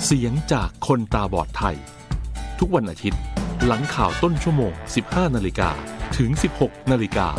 เสียงจากคนตาบอดไทยทุกวันอาทิตย์หลังข่าวต้นชั่วโมง 15 นาฬิกาถึง 16 นาฬิกา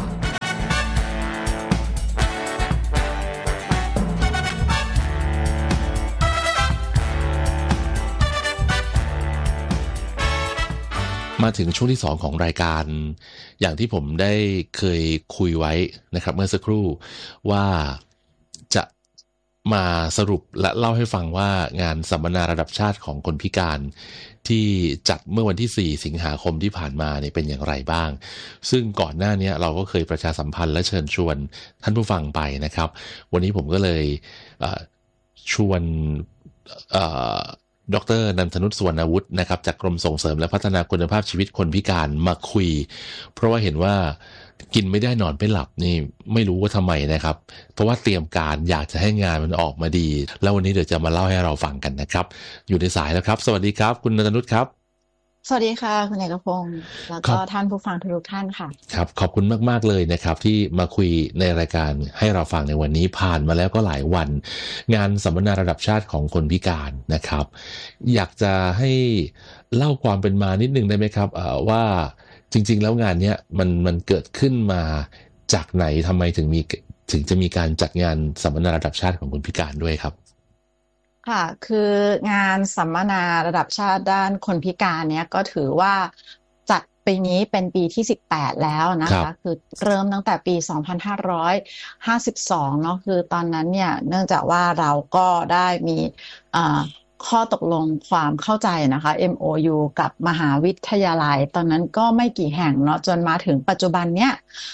มาถึงช่วงที่2ของรายการอย่างที่ผมได้เคยคุยไว้นะครับเมื่อสักครู่ว่าจะมาสรุปและเล่าให้ฟังว่างานสัมมนาระดับชาติของคนพิการที่จัดเมื่อวันที่4 สิงหาคมที่ผ่านมาเนี่ยเป็นอย่างไรบ้างซึ่งก่อนหน้านี้เราก็เคยประชาสัมพันธ์และเชิญชวนท่านผู้ฟังไปนะครับวันนี้ผมก็เลยชวนดร.นันทนุช สุวรรณวุฒินะครับจากกรมส่งเสริมและพัฒนาคุณภาพชีวิตคนพิการมาคุยเพราะว่าเห็นว่ากินไม่ได้นอนไม่หลับนี่ไม่รู้ว่าทำไมนะครับเพราะว่าเตรียมการอยากจะให้งานมันออกมาดีแล้ววันนี้เดี๋ยวจะมาเล่าให้เราฟังกันนะครับอยู่ในสายแล้วครับสวัสดีครับคุณนันทนุชครับสวัสดีค่ะคุณเอกพงศ์แล้วก็ท่านผู้ฟังทุกท่านค่ะครับขอบคุณมากๆเลยนะครับที่มาคุยในรายการให้เราฟังในวันนี้ผ่านมาแล้วก็หลายวันงานสัมมนาระดับชาติของคนพิการนะครับอยากจะให้เล่าความเป็นมานิดนึงได้ไหมครับว่าจริงๆแล้วงานนี้มันเกิดขึ้นมาจากไหนทำไมถึงจะมีการจัดงานสัมมนาระดับชาติของคนพิการด้วยครับค่ะคืองานสัมมนาระดับชาติด้านคนพิการเนี้ยก็ถือว่าจัดปีนี้เป็นปีที่18แล้วนะคะคือเริ่มตั้งแต่ปี2552เนาะคือตอนนั้นเนี่ยเนื่องจากว่าเราก็ได้มีข้อตกลงความเข้าใจนะคะ MOU กับมหาวิทยาลัยตอนนั้นก็ไม่กี่แห่งเนาะจนมาถึงปัจจุบันเนี้ย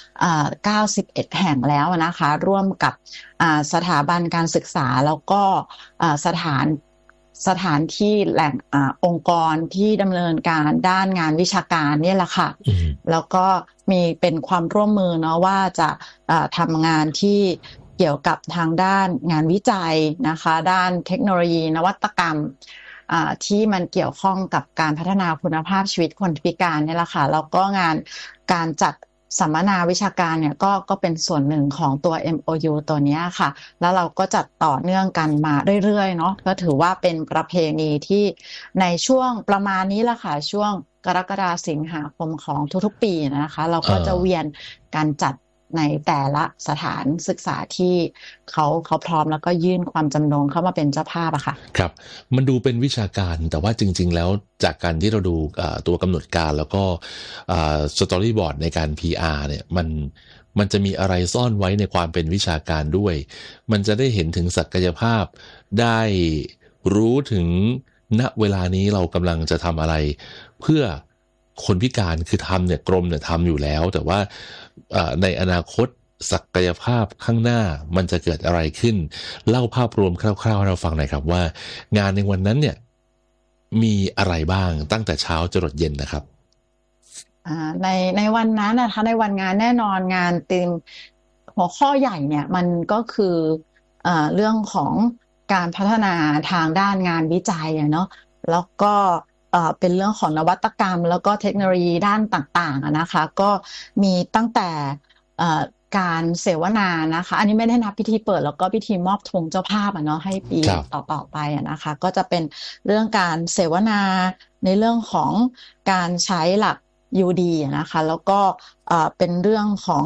91 แห่งแล้วนะคะร่วมกับสถาบันการศึกษาแล้วก็สถานที่แหล่งองค์กรที่ดำเนินการด้านงานวิชาการเนี่ยแหละค่ะแล้วก็มีเป็นความร่วมมือเนาะว่าจะทำงานที่เกี่ยวกับทางด้านงานวิจัยนะคะด้านเทคโนโลยีนวัตกรรมที่มันเกี่ยวข้องกับการพัฒนาคุณภาพชีวิตคนพิการนี่แหละค่ะแล้วก็งานการจัดสัมมนาวิชาการเนี่ยก็เป็นส่วนหนึ่งของตัว MOU ตัวนี้ค่ะแล้วเราก็จัดต่อเนื่องกันมาเรื่อยๆเนาะก็ถือว่าเป็นประเพณีที่ในช่วงประมาณนี้แหละค่ะช่วงกรกฎาคมสิงหาคมของทุกๆปีนะคะเราก็จะเวียนการจัดในแต่ละสถานศึกษาที่เขาพร้อมแล้วก็ยื่นความจำนงเข้ามาเป็นเจ้าภาพอะค่ะครับมันดูเป็นวิชาการแต่ว่าจริงๆแล้วจากการที่เราดูตัวกำหนดการแล้วก็สตอรี่บอร์ดในการ PR เนี่ยมันจะมีอะไรซ่อนไว้ในความเป็นวิชาการด้วยมันจะได้เห็นถึงศักยภาพได้รู้ถึงณเวลานี้เรากำลังจะทำอะไรเพื่อคนพิการคือทำเนี่ยกรมเนี่ยทำอยู่แล้วแต่ว่าในอนาคตศักยภาพข้างหน้ามันจะเกิดอะไรขึ้นเล่าภาพรวมคร่าวๆให้เราฟังหน่อยครับว่างานในวันนั้นเนี่ยมีอะไรบ้างตั้งแต่เช้าจรดเย็นนะครับในวันนั้นนะคะในวันงานแน่นอนงานธีมหัวข้อใหญ่เนี่ยมันก็คือเรื่องของการพัฒนาทางด้านงานวิจัยเนาะแล้วก็เป็นเรื่องของนวัตกรรมแล้วก็เทคโนโลยีด้านต่างๆนะคะก็มีตั้งแต่การเสวนานะคะอันนี้ไม่ได้นับพิธีเปิดแล้วก็พิธีมอบธงเจ้าภาพเนาะให้ปีต่อไปนะคะก็จะเป็นเรื่องการเสวนาในเรื่องของการใช้หลัก UD นะคะแล้วก็เป็นเรื่องของ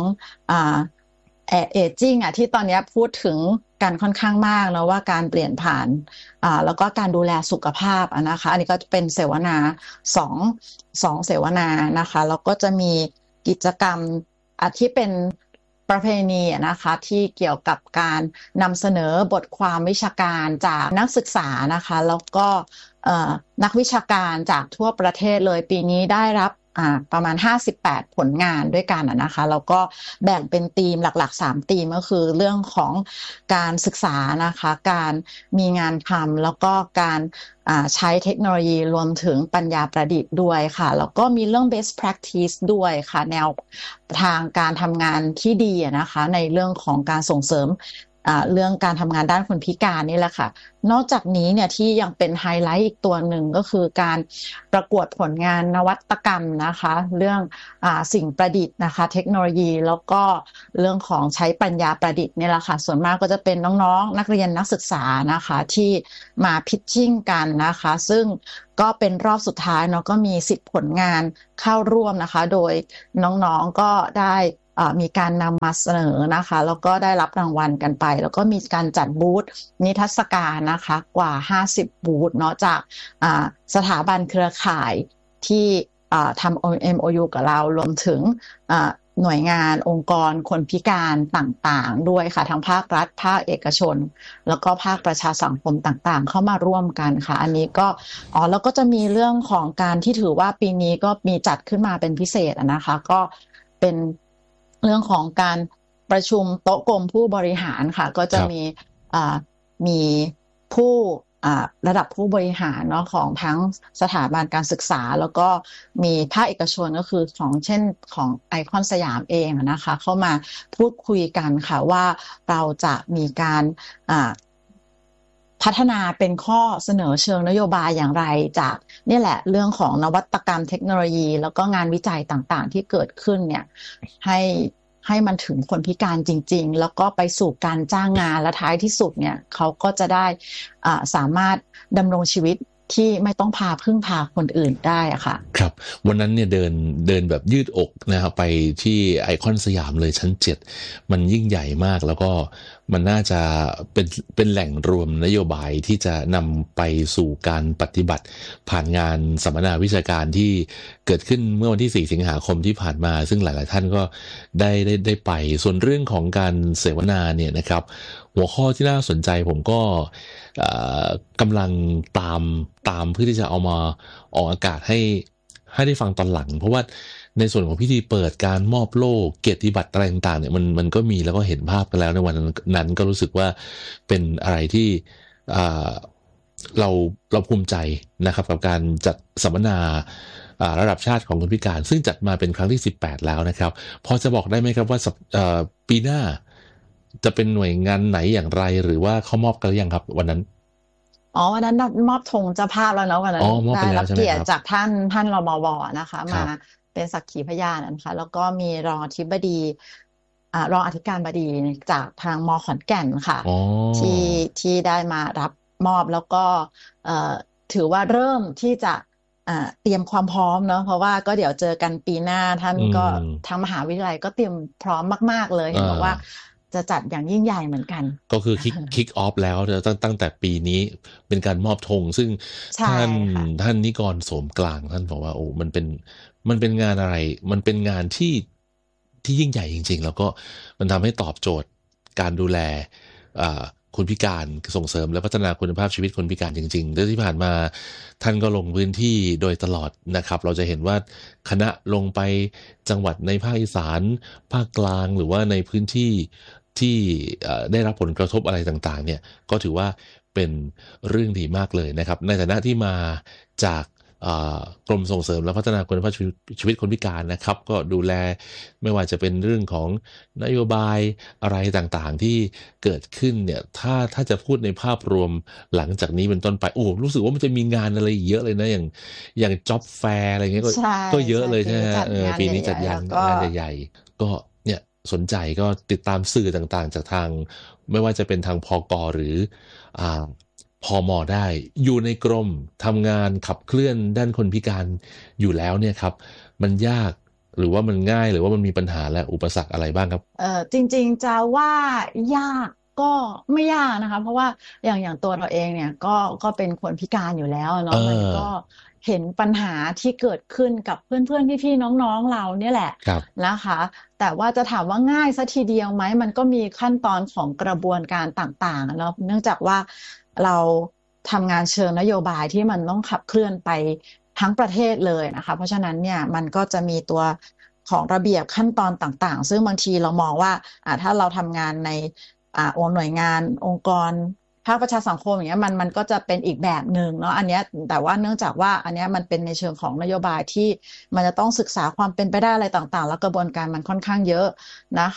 aging ที่ตอนนี้พูดถึงกันค่อนข้างมากนะว่าการเปลี่ยนผ่านแล้วก็การดูแลสุขภาพนะคะอันนี้ก็จะเป็นเสวนาสองเสวนานะคะแล้วก็จะมีกิจกรรมที่เป็นประเพณีนะคะที่เกี่ยวกับการนำเสนอบทความวิชาการจากนักศึกษานะคะแล้วก็นักวิชาการจากทั่วประเทศเลยปีนี้ได้รับประมาณ58ผลงานด้วยกันนะคะแล้วก็แบ่งเป็นธีมหลักๆ3ธีมก็คือเรื่องของการศึกษานะคะการมีงานทำแล้วก็การใช้เทคโนโลยีรวมถึงปัญญาประดิษฐ์ด้วยค่ะแล้วก็มีเรื่อง best practice ด้วยค่ะแนวทางการทำงานที่ดีนะคะในเรื่องของการส่งเสริมเรื่องการทำงานด้านคนพิการนี่แหละค่ะนอกจากนี้เนี่ยที่ยังเป็นไฮไลท์อีกตัวหนึ่งก็คือการประกวดผลงานนวัตกรรมนะคะเรื่องสิ่งประดิษฐ์นะคะเทคโนโลยีแล้วก็เรื่องของใช้ปัญญาประดิษฐ์นี่แหละค่ะส่วนมากก็จะเป็นน้องๆนักเรียนนักศึกษานะคะที่มาพิชชิ่งกันนะคะซึ่งก็เป็นรอบสุดท้ายเนาะก็มี10ผลงานเข้าร่วมนะคะโดยน้องๆก็ได้มีการนำมาเสนอนะคะแล้วก็ได้รับรางวัลกันไปแล้วก็มีการจัดบูธนิทรรศการนะคะกว่า50บูธเนาะจากสถาบันเครือข่ายที่ทำ MOU กับเรารวมถึงหน่วยงานองค์กรคนพิการต่างๆด้วยค่ะทั้งภาครัฐภาคเอกชนแล้วก็ภาคประชาสังคมต่างๆเข้ามาร่วมกันค่ะอันนี้ก็แล้วก็จะมีเรื่องของการที่ถือว่าปีนี้ก็มีจัดขึ้นมาเป็นพิเศษนะคะก็เป็นเรื่องของการประชุมโต๊ะกรมผู้บริหารค่ะก็จะมีผู้ระดับผู้บริหารเนาะของทั้งสถาบันการศึกษาแล้วก็มีภาคเอกชนก็คือเช่นของไอคอนสยามเองนะคะเข้ามาพูดคุยกันค่ะว่าเราจะมีการพัฒนาเป็นข้อเสนอเชิงนโยบายอย่างไรจากนี่แหละเรื่องของนวัตกรรมเทคโนโลยีแล้วก็งานวิจัยต่างๆที่เกิดขึ้นเนี่ยให้มันถึงคนพิการจริงๆแล้วก็ไปสู่การจ้างงานและท้ายที่สุดเนี่ยเขาก็จะได้สามารถดำรงชีวิตที่ไม่ต้องพึ่งพาคนอื่นได้อะค่ะครับวันนั้นเนี่ยเดินแบบยืดอกนะครับไปที่ไอคอนสยามเลยชั้น7มันยิ่งใหญ่มากแล้วก็มันน่าจะเป็นแหล่งรวมนโยบายที่จะนำไปสู่การปฏิบัติผ่านงานสัมมนาวิชาการที่เกิดขึ้นเมื่อวันที่4 สิงหาคมที่ผ่านมาซึ่งหลายๆท่านก็ได้ไปส่วนเรื่องของการเสวนาเนี่ยนะครับหัวข้อที่น่าสนใจผมก็กำลังตามเพื่อที่จะเอามาออกอากาศให้ได้ฟังตอนหลังเพราะว่าในส่วนของพิธีเปิดการมอบโล่เกียรติบัตรอะไรต่างๆเนี่ยมันก็มีแล้วก็เห็นภาพกันแล้วในวันนั้นก็รู้สึกว่าเป็นอะไรที่เราภูมิใจนะครับกับการจัดสัมมนาระดับชาติของคนพิการซึ่งจัดมาเป็นครั้งที่18แล้วนะครับพอจะบอกได้ไหมครับว่าปีหน้าจะเป็นหน่วยงานไหนอย่างไรหรือว่าเขามอบกันหรือยังครับวันนั้นวันนั้นมอบธงเจ้าภาพแล้วเนาะวันนั้นได้รับเกียรติจากท่านรมว.นะคะมาเป็นสักขีพยานนะคะแล้วก็มีรองอธิการบดีจากทางม.ขอนแก่นค่ะที่ได้มารับมอบแล้วก็ถือว่าเริ่มที่จะเตรียมความพร้อมเนาะเพราะว่าก็เดี๋ยวเจอกันปีหน้าท่านก็ทางมหาวิทยาลัยก็เตรียมพร้อมมากๆเลยเห็นบอกว่าจะจัดอย่างยิ่งใหญ่เหมือนกันก็คือคิกออฟแล้วตั้งแต่ปีนี้เป็นการมอบธงซึ่งท่านนิกรโสมกลางท่านบอกว่าโอ้มันเป็นงานอะไรมันเป็นงานที่ยิ่งใหญ่จริงๆแล้วก็มันทำให้ตอบโจทย์การดูแลคนพิการส่งเสริมและพัฒนาคุณภาพชีวิตคนพิการจริงๆและที่ผ่านมาท่านก็ลงพื้นที่โดยตลอดนะครับเราจะเห็นว่าคณะลงไปจังหวัดในภาคอีสานภาคกลางหรือว่าในพื้นที่ที่ได้รับผลกระทบอะไรต่างๆเนี่ยก็ถือว่าเป็นเรื่องดีมากเลยนะครับในฐานะที่มาจากกรมส่งเสริมและพัฒนาคุณภาพชีวิตคนพิการนะครับก็ดูแลไม่ว่าจะเป็นเรื่องของนโยบายอะไรต่างๆที่เกิดขึ้นเนี่ยถ้าจะพูดในภาพรวมหลังจากนี้เป็นต้นไปโอ้รู้สึกว่ามันจะมีงานอะไรเยอะเลยนะอย่างจ็อบแฟร์อะไรเงี้ยก็เยอะเลยใช่ไหมปีนี้จัดงานใหญ่ๆก็เนี่ยสนใจก็ติดตามสื่อต่างๆจากทางไม่ว่าจะเป็นทางพก.หรือพม.ได้อยู่ในกรมทำงานขับเคลื่อนด้านคนพิการอยู่แล้วเนี่ยครับมันยากหรือว่ามันง่ายหรือว่ามันมีปัญหาและอุปสรรคอะไรบ้างครับจริงๆจะว่ายากก็ไม่ยากนะคะเพราะว่าอย่างตัวเราเองเนี่ยก็เป็นคนพิการอยู่แล้วเนาะมันก็เห็นปัญหาที่เกิดขึ้นกับเพื่อนๆพี่ๆน้องๆเราเนี่ยแหละนะคะแต่ว่าจะถามว่าง่ายซะทีเดียวไหมมันก็มีขั้นตอนของกระบวนการต่างๆเนาะเนื่องจากว่าเราทำงานเชิงนโยบายที่มันต้องขับเคลื่อนไปทั้งประเทศเลยนะคะเพราะฉะนั้นเนี่ยมันก็จะมีตัวของระเบียบขั้นตอนต่างๆซึ่งบางทีเรามองว่าถ้าเราทำงานในหน่วยงานองค์กรภาคประชาสังคมอย่างเงี้ยมันก็จะเป็นอีกแบบหนึ่งเนาะอันเนี้ยแต่ว่าเนื่องจากว่าอันเนี้ยมันเป็นในเชิงของนโยบายที่มันจะต้องศึกษาความเป็นไปได้อะไรต่างๆแล้วกระบวนการมันค่อนข้างเยอะนะคะ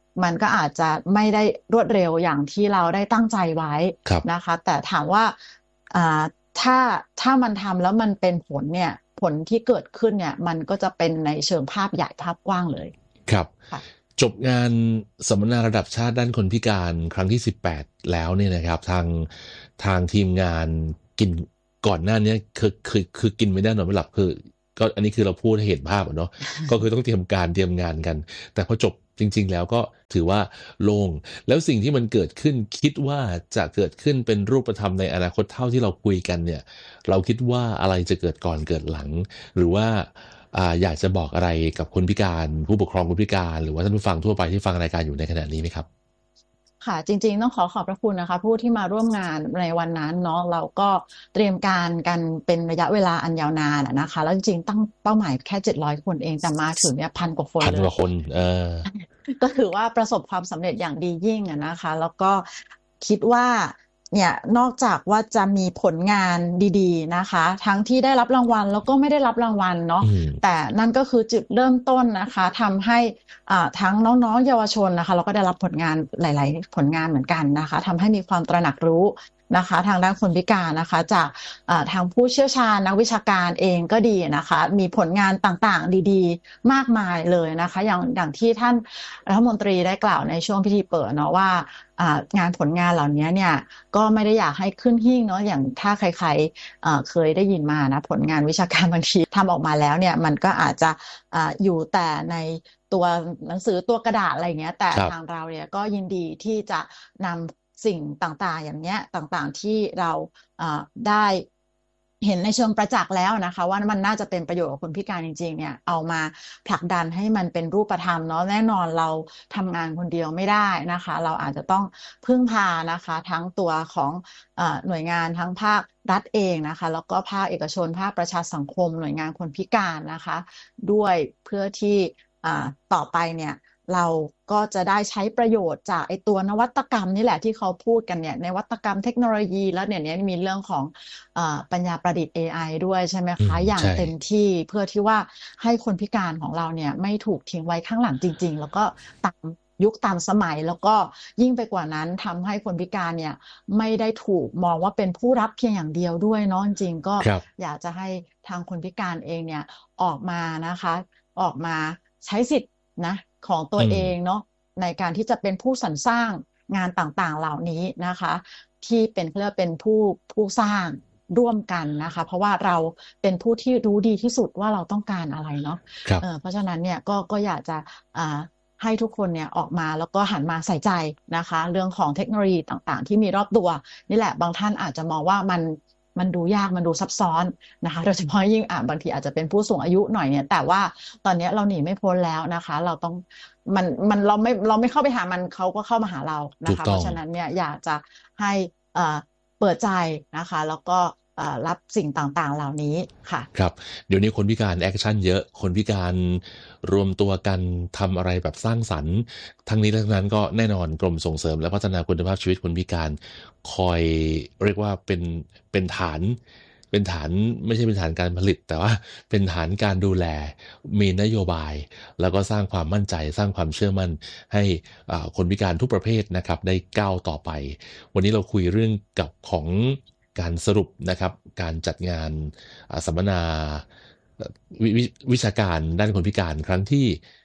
มันก็อาจจะไม่ได้รวดเร็วอย่างที่เราได้ตั้งใจไว้นะคะแต่ถามว่าถ้ามันทำแล้วมันเป็นผลเนี่ยผลที่เกิดขึ้นเนี่ยมันก็จะเป็นในเชิงภาพใหญ่ภาพกว้างเลยครับจบงานสัมมนาระดับชาติด้านคนพิการครั้งที่18แล้วเนี่ยนะครับทางทีมงานกินก่อนหน้านี้คือกินไม่ได้นอนไม่หลับคือก็อันนี้คือเราพูดให้เห็นภาพเนาะก็คือต้องเตรียมงานกันแต่พอจบจริงๆแล้วก็ถือว่าโล่งแล้วสิ่งที่มันเกิดขึ้นคิดว่าจะเกิดขึ้นเป็นรูปธรรมในอนาคตเท่าที่เราคุยกันเนี่ยเราคิดว่าอะไรจะเกิดก่อนเกิดหลังหรือว่าอยากจะบอกอะไรกับคนพิการผู้ปกครองคนพิการหรือว่าท่านผู้ฟังทั่วไปที่ฟังรายการอยู่ในขณะนี้ไหมครับค่ะจริงๆต้องขอบพระคุณนะคะผู้ที่มาร่วมงานในวันนั้นเนาะเราก็เตรียมการกันเป็นระยะเวลาอันยาวนานนะคะแล้วจริงๆตั้งเป้าหมายแค่700คนเองแต่มาถึงเนี่ย1,000 กว่าคนเลยก็ถือว่าประสบความสำเร็จอย่างดียิ่งนะคะแล้วก็คิดว่าเนี่ยนอกจากว่าจะมีผลงานดีๆนะคะทั้งที่ได้รับรางวัลแล้วก็ไม่ได้รับรางวัลเนาะแต่นั่นก็คือจุดเริ่มต้นนะคะทำให้ทั้งน้องๆเยาวชนนะคะเราก็ได้รับผลงานหลายๆผลงานเหมือนกันนะคะทำให้มีความตระหนักรู้นะคะทางด้านคนพิการนะคะจากทางผู้เชี่ยวชาญนักวิชาการเองก็ดีนะคะมีผลงานต่างๆดีๆมากมายเลยนะคะอย่างที่ท่านรัฐมนตรีได้กล่าวในช่วงพิธีเปิดเนาะว่างานผลงานเหล่านี้เนี่ยก็ไม่ได้อยากให้ขึ้นหิ้งเนาะอย่างถ้าใครๆเคยได้ยินมานะผลงานวิชาการบางทีทำออกมาแล้วเนี่ยมันก็อาจจะอยู่แต่ในตัวหนังสือตัวกระดาษอะไรเงี้ยแต่ทางเราเนี่ยก็ยินดีที่จะนำสิ่งต่างๆอย่างเนี้ยต่างๆที่เราได้เห็นในเชิงประจักษ์แล้วนะคะว่ามันน่าจะเป็นประโยชน์กับคนพิการจริงๆเนี่ยเอามาผลักดันให้มันเป็นรูปธรรมเนาะแน่นอนเราทำงานคนเดียวไม่ได้นะคะเราอาจจะต้องพึ่งพานะคะทั้งตัวของหน่วยงานทั้งภาครัฐเองนะคะแล้วก็ภาคเอกชนภาคประชาสังคมหน่วยงานคนพิการนะคะด้วยเพื่อที่ต่อไปเนี่ยเราก็จะได้ใช้ประโยชน์จากไอ้ตัวนวัตกรรมนี่แหละที่เขาพูดกันเนี่ยนวัตกรรมเทคโนโลยีแล้วเนี่ยมีเรื่องของปัญญาประดิษฐ์ AI ด้วยใช่ไหมคะอย่างเต็มที่เพื่อที่ว่าให้คนพิการของเราเนี่ยไม่ถูกทิ้งไว้ข้างหลังจริงๆแล้วก็ตามยุคตามสมัยแล้วก็ยิ่งไปกว่านั้นทำให้คนพิการเนี่ยไม่ได้ถูกมองว่าเป็นผู้รับเพียงอย่างเดียวด้วยเนาะจริงๆก็อยากจะให้ทางคนพิการเองเนี่ยออกมานะคะออกมาใช้สิทธิ์นะของตัวเองเนาะในการที่จะเป็นผู้สรรสร้างงานต่างๆเหล่านี้นะคะที่เป็นเรียกเป็นผู้สร้างร่วมกันนะคะเพราะว่าเราเป็นผู้ที่รู้ดีที่สุดว่าเราต้องการอะไรเนาะเพราะฉะนั้นเนี่ยก็อยากจะให้ทุกคนเนี่ยออกมาแล้วก็หันมาใส่ใจนะคะเรื่องของเทคโนโลยีต่างๆที่มีรอบตัวนี่แหละบางท่านอาจจะมองว่ามันดูยากมันดูซับซ้อนนะคะโดยเฉพาะยิ่งบางทีอาจจะเป็นผู้สูงอายุหน่อยเนี่ยแต่ว่าตอนนี้เราหนีไม่พ้นแล้วนะคะเราต้องเราไม่เข้าไปหามันเขาก็เข้ามาหาเรานะคะเพราะฉะนั้นเนี่ยอยากจะให้เปิดใจนะคะแล้วก็รับสิ่งต่างๆเหล่านี้ค่ะครับเดี๋ยวนี้คนพิการแอคชั่นเยอะคนพิการรวมตัวกันทำอะไรแบบสร้างสรรค์ทั้งนี้และทั้งนั้นก็แน่นอนกรมส่งเสริมและพัฒนาคุณภาพชีวิตคนพิการคอยเรียกว่าเป็นฐานไม่ใช่เป็นฐานการผลิตแต่ว่าเป็นฐานการดูแลมีนโยบายแล้วก็สร้างความมั่นใจสร้างความเชื่อมั่นให้คนพิการทุกประเภทนะครับได้ก้าวต่อไปวันนี้เราคุยเรื่องกับของการสรุปนะครับการจัดงานสัมมนาวิชาการด้านคนพิการครั้งที่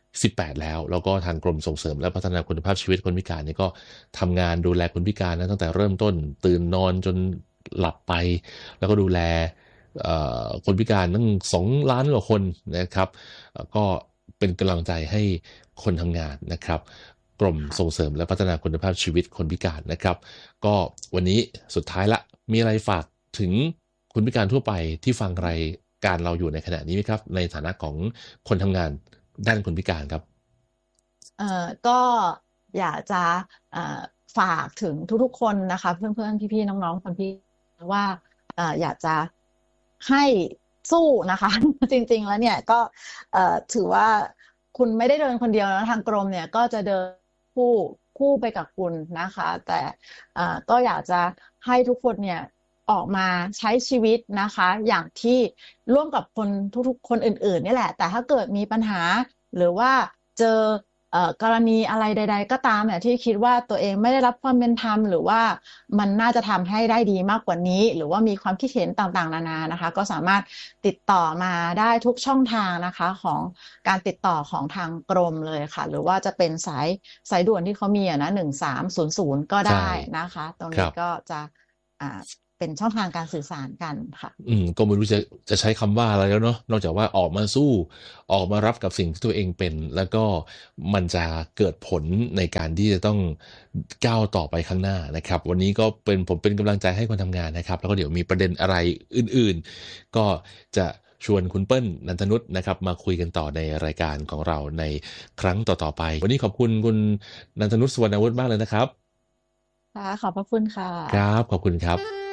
18แล้วก็ทางกรมส่งเสริมและพัฒนาคุณภาพชีวิตคนพิการนี่ก็ทำงานดูแลคนพิการนะตั้งแต่เริ่มต้นตื่นนอนจนหลับไปแล้วก็ดูแลคนพิการตั้ง2 ล้านกว่าคนนะครับก็เป็นกำลังใจให้คนทำงานนะครับกรมส่งเสริมและพัฒนาคุณภาพชีวิตคนพิการนะครับก็วันนี้สุดท้ายละมีอะไรฝากถึงคนพิการทั่วไปที่ฟังรายการเราอยู่ในขณะนี้ไหมครับในฐานะของคนทำงานด้านคนพิการครับก็อยากจะฝากถึงทุกๆคนนะคะเพื่อนๆพี่ๆน้องๆคนพิการว่าอยากจะให้สู้นะคะจริงๆแล้วเนี่ยก็ถือว่าคุณไม่ได้เดินคนเดียวนะทางกรมเนี่ยก็จะเดินคู่ไปกับคุณนะคะแต่ก็อยากจะให้ทุกคนเนี่ยออกมาใช้ชีวิตนะคะอย่างที่ร่วมกับคนทุกๆคนอื่นๆนี่แหละแต่ถ้าเกิดมีปัญหาหรือว่าเจอกรณีอะไรใดๆก็ตามเนี่ยที่คิดว่าตัวเองไม่ได้รับความเป็นธรรมหรือว่ามันน่าจะทำให้ได้ดีมากกว่านี้หรือว่ามีความคิดเห็นต่างๆนานานะคะก็สามารถติดต่อมาได้ทุกช่องทางนะคะของการติดต่อของทางกรมเลยค่ะหรือว่าจะเป็นสายด่วนที่เขามีนะ1300ก็ใช่ได้นะคะตรงนี้ครับก็จะอ่าเป็นช่องทางการสื่อสารกันค่ะก็ไม่รู้จะใช้คำว่าอะไรแล้วเนาะนอกจากว่าออกมาสู้ออกมารับกับสิ่งที่ตัวเองเป็น แล้วก็มันจะเกิดผลในการที่จะต้องก้าวต่อไปข้างหน้านะครับ วันนี้ก็ผมเป็นกำลังใจให้คนทำงานนะครับ แล้วก็เดี๋ยวมีประเด็นอะไรอื่นๆ ก็จะชวนคุณเปิ้ลนันทนุชนะครับมาคุยกันต่อในรายการของเราในครั้งต่อๆไป วันนี้ขอบคุณคุณนันทนุชสุวรรณวุฒิมากเลยนะครับค่ะขอบพระคุณค่ครัะบขอบคุณครับ